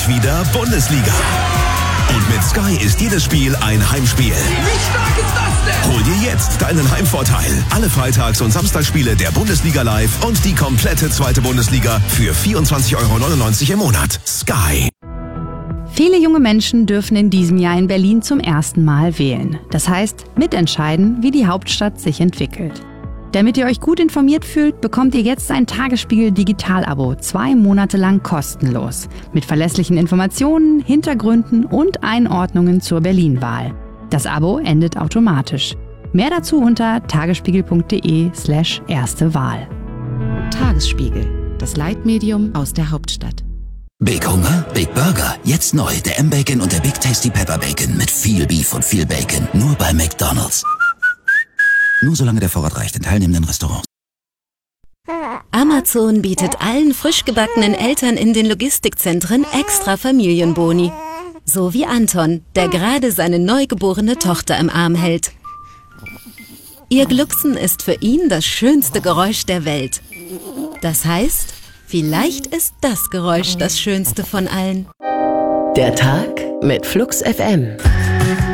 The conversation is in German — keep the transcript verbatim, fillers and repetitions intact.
endlich wieder Bundesliga. Und mit Sky ist jedes Spiel ein Heimspiel. Wie stark ist das denn? Hol dir jetzt deinen Heimvorteil. Alle Freitags- und Samstagsspiele der Bundesliga live und die komplette zweite Bundesliga für vierundzwanzig Euro neunundneunzig im Monat. Sky. Viele junge Menschen dürfen in diesem Jahr in Berlin zum ersten Mal wählen. Das heißt, mitentscheiden, wie die Hauptstadt sich entwickelt. Damit ihr euch gut informiert fühlt, bekommt ihr jetzt ein Tagesspiegel Digital-Abo, zwei Monate lang kostenlos. Mit verlässlichen Informationen, Hintergründen und Einordnungen zur Berlin-Wahl. Das Abo endet automatisch. Mehr dazu unter tagesspiegel.de slash erste Wahl. Tagesspiegel, das Leitmedium aus der Hauptstadt. Big Hunger? Big Burger. Jetzt neu. Der M-Bacon und der Big Tasty Pepper Bacon. Mit viel Beef und viel Bacon. Nur bei McDonald's. Nur solange der Vorrat reicht in teilnehmenden Restaurants. Amazon bietet allen frisch gebackenen Eltern in den Logistikzentren extra Familienboni. So wie Anton, der gerade seine neugeborene Tochter im Arm hält. Ihr Glucksen ist für ihn das schönste Geräusch der Welt. Das heißt, vielleicht ist das Geräusch das schönste von allen. Der Tag mit Flux F M.